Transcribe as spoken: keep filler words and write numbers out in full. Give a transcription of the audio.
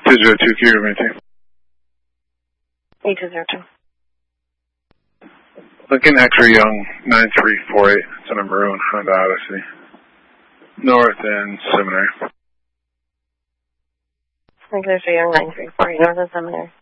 two zero two, can you maintain? eight two zero two. Lincoln X-ray Young nine three four eight. It's on a maroon Honda Odyssey. North and Seminary. Lincoln X-ray Young nine three four eight, North and Seminary.